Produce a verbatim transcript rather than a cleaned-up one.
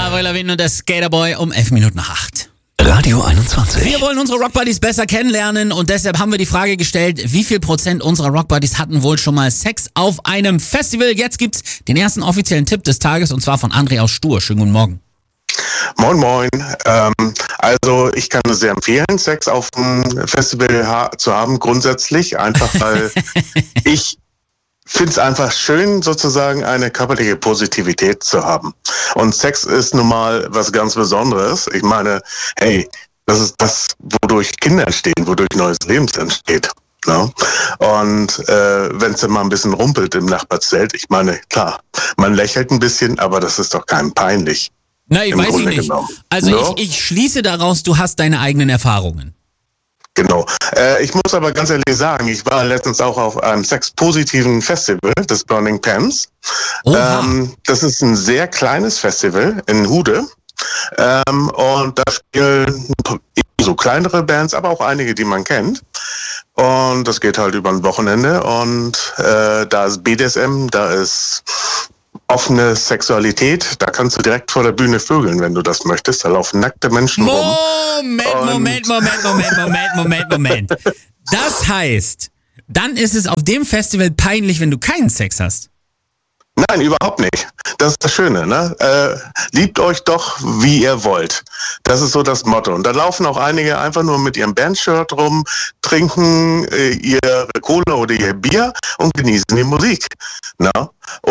Avril Lavigne und der Skaterboy um elf Minuten nach acht. Radio einundzwanzig. Wir wollen unsere Rockbuddies besser kennenlernen und deshalb haben wir die Frage gestellt, wie viel Prozent unserer Rockbuddies hatten wohl schon mal Sex auf einem Festival? Jetzt gibt's den ersten offiziellen Tipp des Tages und zwar von André aus Stur. Schönen guten Morgen. Moin Moin. Ähm, also ich kann es sehr empfehlen, Sex auf dem Festival ha- zu haben, grundsätzlich. Einfach weil ich finde es einfach schön, sozusagen eine körperliche Positivität zu haben. Und Sex ist nun mal was ganz Besonderes. Ich meine, hey, das ist das, wodurch Kinder entstehen, wodurch neues Leben entsteht. Ne? Und äh, wenn es dann mal ein bisschen rumpelt im Nachbarzelt, ich meine, klar, man lächelt ein bisschen, aber das ist doch keinem peinlich. Nein, Im weiß ich Grunde nicht. genommen. Also Ja? ich, ich schließe daraus, du hast deine eigenen Erfahrungen. Genau. Äh, ich muss aber ganz ehrlich sagen, ich war letztens auch auf einem sexpositiven Festival, das Burning Pants. Oha. Ähm, das ist ein sehr kleines Festival in Hude. Ähm, und da spielen so kleinere Bands, aber auch einige, die man kennt. Und das geht halt über ein Wochenende. Und äh, da ist B D S M, da ist offene Sexualität, da kannst du direkt vor der Bühne vögeln, wenn du das möchtest. Da laufen nackte Menschen rum. Moment, Und- Moment, Moment, Moment, Moment, Moment, Moment. Das heißt, dann ist es auf dem Festival peinlich, wenn du keinen Sex hast. Nein, überhaupt nicht. Das ist das Schöne, ne? Äh, liebt euch doch, wie ihr wollt. Das ist so das Motto. Und da laufen auch einige einfach nur mit ihrem Bandshirt rum, trinken äh, ihre Cola oder ihr Bier und genießen die Musik. Ne?